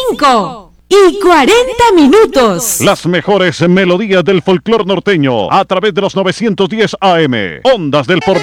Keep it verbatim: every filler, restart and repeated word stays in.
cinco y cuarenta minutos. Las mejores melodías del folclor norteño a través de los novecientos diez A M. Ondas del Porvenir.